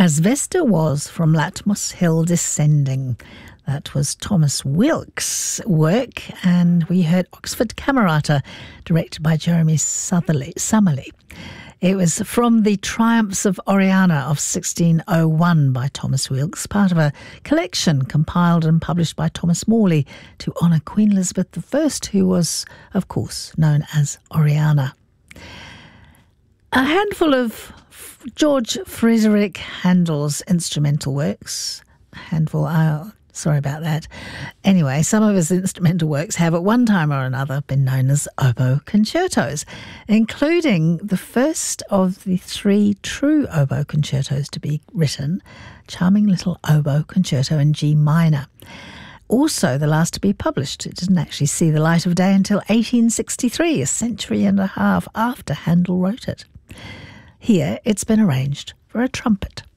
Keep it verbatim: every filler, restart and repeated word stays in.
As Vesta was from Latmos Hill descending. That was Thomas Wilkes' work, and we heard Oxford Camerata, directed by Jeremy Sutherly, Summerly. It was from the Triumphs of Oriana of sixteen oh one by Thomas Wilkes, part of a collection compiled and published by Thomas Morley to honour Queen Elizabeth the First, who was, of course, known as Oriana. A handful of George Frederick Handel's instrumental works. A handful, oh, sorry about that. Anyway, some of his instrumental works have at one time or another been known as oboe concertos, including the first of the three true oboe concertos to be written, Charming Little Oboe Concerto in G minor. Also the last to be published. It didn't actually see the light of day until eighteen sixty-three, a century and a half after Handel wrote it. Here it's been arranged for a trumpet.